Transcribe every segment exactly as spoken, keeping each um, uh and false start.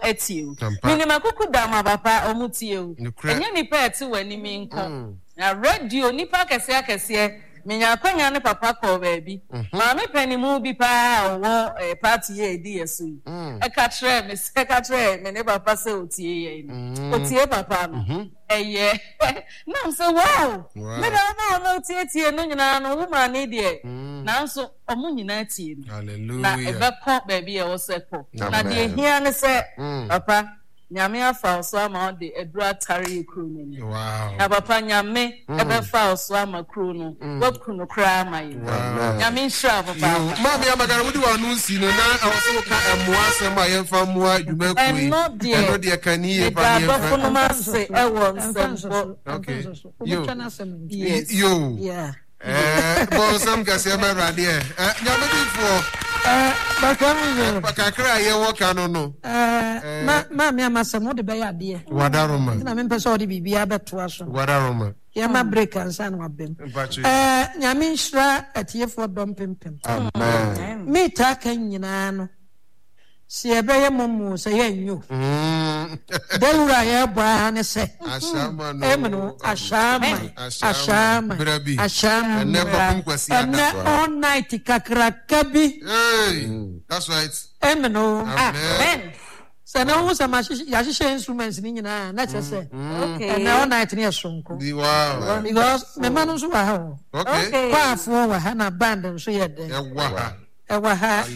etiu minima kuku da ma papa omutiu enye nipa eti wani mi nko na radio nipa kese akese menya kwanya ne papa ko baabi ma me panimu bi pa wo eh, party e di yesu e ka tre me se ka tre me ne papa se otie ye ni otie papa no eye na so wow me da na no otie tie no nyina no wo ma ne de na so omo nyina tie ni hallelujah na e be ko baabi e wo se ko na de hia ne se papa nyame afa so ama de edura tare kru ni wow na papa nyame e be fa so ama kru no wo kru no kra mai nyame nshira papa mama ya magara wudi wa nu si no na aso ka emoa asem a yemfa moa dwuma ku yi eno de kaniye pa ye fa no ma se e won sembo okay yo yo yeah eh bo sam ka se ba rade eh nyame difo eh bakami bakakra ye wo ka no no eh ma ma me amasem de be ya de wadaroma na me pese odi bibia beto aso wadaroma ya ma break ansa na wabem eh nyame nshira atiefo dom pempem amen me ta kan nyina no si ebe ye momu se ye nyu mm delura ye bwa ne se ashama no emno ashama ashama brabi ashama ne ko kwasi aka all night kakrakabi hey that's right emno amen se na wo sama ya hihye instruments ni nyina na che se okay and all night ni esonko wow because me manu so wa ha okay kwa afo wa ha na band so ye de e wa ha e wa ha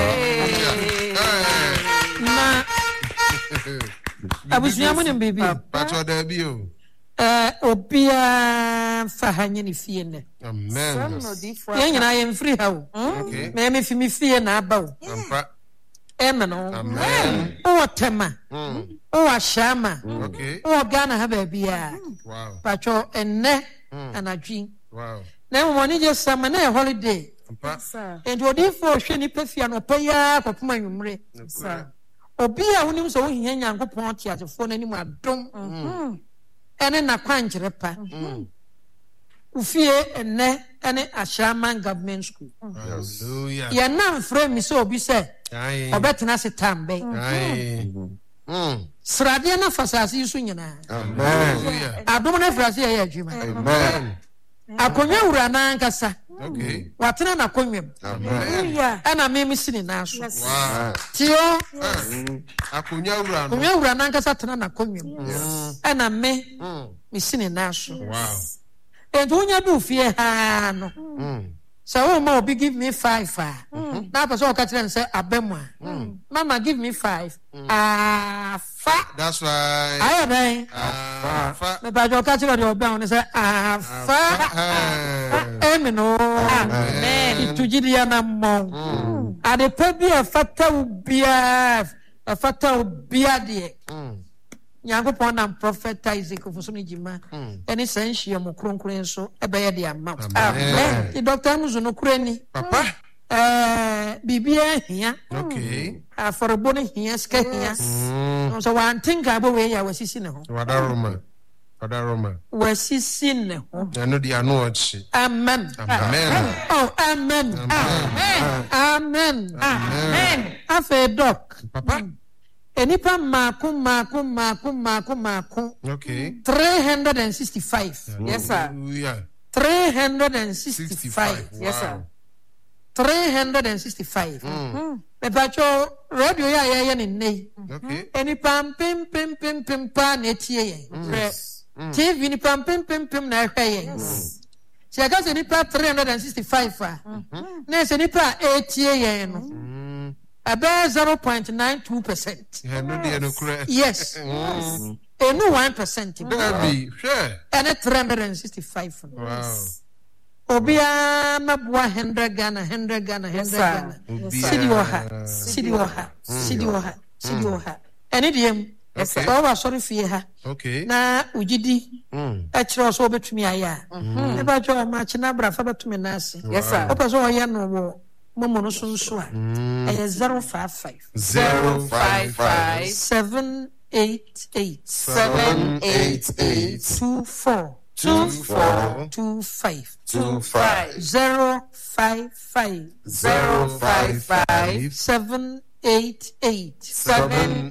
na abusuya mo ne bibi pato da bi o eh obia fa hanye ni fie ne amen ye nyina ye mfiri ha o okay me me fi mi fie na aba o ampa amen amen o tema o ashama okay o Ghana ha ba bia wow pato enne anadwi wow na mo ni je sama na holiday ampa and odi for hwe ni pefia no paya kopoma nwumre obi a wonim so wo hia nyankopon tiatefo nanim adom ene na kwankyere pa ufie enne ene Ashama government school hallelujah ya na mfre mi so obi se ai obetena se tambe ai mm srade na fasasi isu nyina amen adom na frase ya adwuma amen akonya wura na nkasa okay watena na konwem amen ana memi sini na so wow tio akonya wura no konya wura na nkasa tena na konwem ana me mi sini na so wow and unya du fie ha no so wo ma obi give me five ah na person o ka tell say abemu mama give me five ah fa that's right ayo ben ah fa me ba jo ka tell the obi on say ah fa emino amen itujidi ya na mo ade pa bi e fata ubia e fata ubia de Nyankopon na prophet Isaac ofuso ni jima eni sanhie mo kronkron so ebeye de ama amen the doctor muzo no kurani papa eh bibia hia okay aforbo ne hia ska hia so wan tinka bo we ya wasisi ne ho wadaroma wadaroma wasisi ne ho eno di anu ochi amen amen oh amen amen amen amen afa doc papa enipa maku maku maku maku maku okay three hundred sixty-five yes sir yeah three hundred sixty-five yes sir three hundred sixty-five me bacho radio ya ya ya ne okay enipa pim pim pim pim pa na tie ye T V ni pam pim pim pim na hwe ye si aga se nipa three hundred sixty-five ah na se nipa etie ye no about zero point nine two percent. Yes. Enu one percent. Baby, sure. And three hundred sixty-five. Wow. Obia mabwa hundred Ghana, hundred Ghana, hundred Ghana. Sidi waha, sidi waha, sidi waha, sidi waha. And it yem. Yes, sir. Oh, sorry for her. Okay. Na ujidi. Actually, so betumi aya. Eba jo ma china bra fa betumi nasi. Yes, sir. Opa so ya no wo. Momo no so so a eh zero five five zero five five seven eight eight seven eight eight two four two four two five two five zero five five zero five five seven eight eight seven